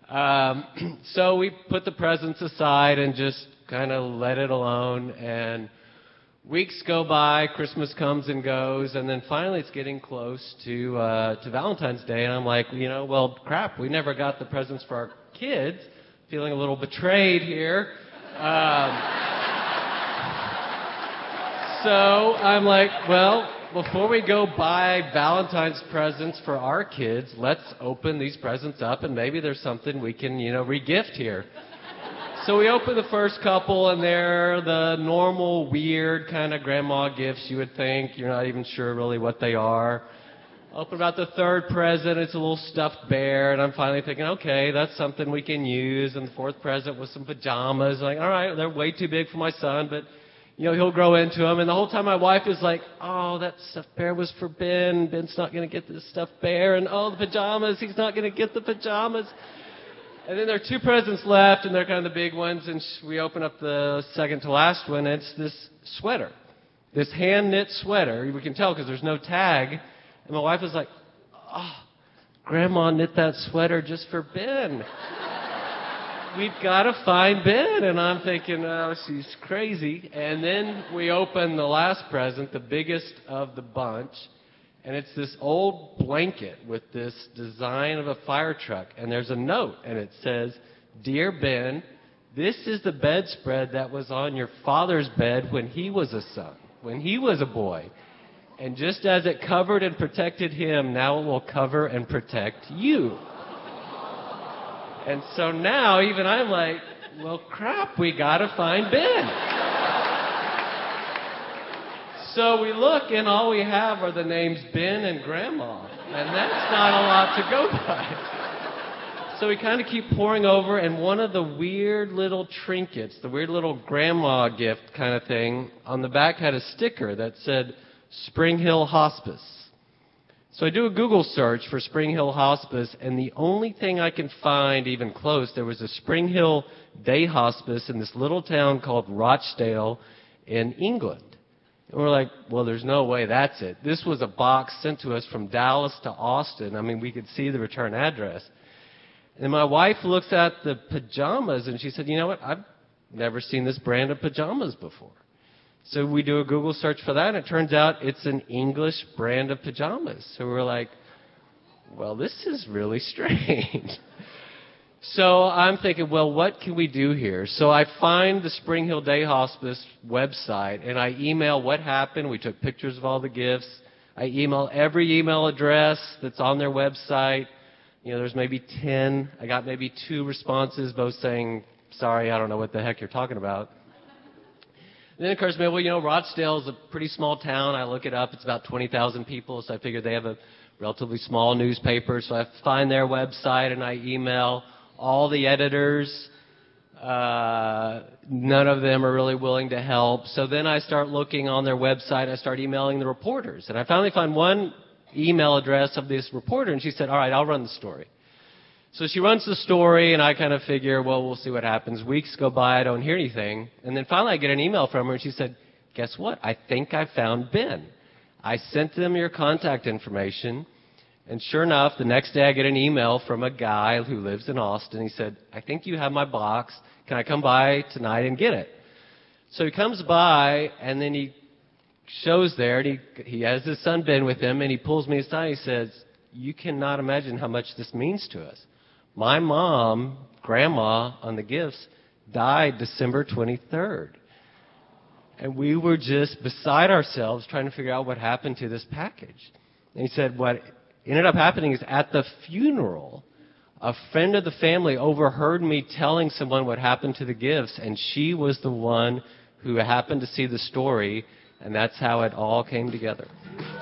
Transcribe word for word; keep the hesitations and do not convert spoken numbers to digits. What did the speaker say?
Um, so we put the presents aside and just kind of let it alone. And weeks go by, Christmas comes and goes, and then finally it's getting close to uh, to Valentine's Day. And I'm like, you know, well, crap, we never got the presents for our kids. Feeling a little betrayed here. Um, so I'm like, well, before we go buy Valentine's presents for our kids, let's open these presents up and maybe there's something we can, you know, re-gift here. So we open the first couple and they're the normal, weird kind of grandma gifts you would think. You're not even sure really what they are. Open about the third present, it's a little stuffed bear, and I'm finally thinking, okay, that's something we can use. And the fourth present was some pajamas. Like, all right, they're way too big for my son, but you know, he'll grow into them. And the whole time my wife is like, oh, that stuffed bear was for Ben. Ben's not going to get this stuffed bear. And, oh, the pajamas, he's not going to get the pajamas. And then there are two presents left, and they're kind of the big ones. And we open up the second to last one, and it's this sweater, this hand-knit sweater. We can tell because there's no tag. And my wife was like, oh, Grandma knit that sweater just for Ben. We've got to find Ben. And I'm thinking, oh, she's crazy. And then we open the last present, the biggest of the bunch. And it's this old blanket with this design of a fire truck. And there's a note, and it says, Dear Ben, this is the bedspread that was on your father's bed when he was a son, when he was a boy. And just as it covered and protected him, now it will cover and protect you. And so now even I'm like, well, crap, we got to find Ben. So we look, and all we have are the names Ben and Grandma. And that's not a lot to go by. So we kind of keep pouring over, and one of the weird little trinkets, the weird little grandma gift kind of thing, on the back had a sticker that said, Spring Hill Hospice. So I do a Google search for Spring Hill Hospice, and the only thing I can find even close, there was a Spring Hill Day Hospice in this little town called Rochdale in England. And we're like, well, there's no way that's it. This was a box sent to us from Dallas to Austin. I mean, we could see the return address. And my wife looks at the pajamas, and she said, you know what, I've never seen this brand of pajamas before. So we do a Google search for that, and it turns out it's an English brand of pajamas. So we're like, well, this is really strange. So I'm thinking, well, what can we do here? So I find the Spring Hill Day Hospice website, and I email what happened. We took pictures of all the gifts. I email every email address that's on their website. You know, there's maybe ten. I got maybe two responses, both saying, sorry, I don't know what the heck you're talking about. And then it occurs to me, well, you know, Rochdale is a pretty small town. I look it up. It's about twenty thousand people, so I figured they have a relatively small newspaper. So I find their website, and I email all the editors. Uh, none of them are really willing to help. So then I start looking on their website. I start emailing the reporters. And I finally find one email address of this reporter, and she said, all right, I'll run the story. So she runs the story, and I kind of figure, well, we'll see what happens. Weeks go by, I don't hear anything. And then finally I get an email from her, and she said, guess what? I think I found Ben. I sent them your contact information, and sure enough, the next day I get an email from a guy who lives in Austin. He said, I think you have my box. Can I come by tonight and get it? So he comes by, and then he shows there, and he, he has his son Ben with him, and he pulls me aside. He says, you cannot imagine how much this means to us. My mom, Grandma, on the gifts, died December twenty-third. And we were just beside ourselves trying to figure out what happened to this package. And he said what ended up happening is at the funeral, a friend of the family overheard me telling someone what happened to the gifts, and she was the one who happened to see the story, and that's how it all came together.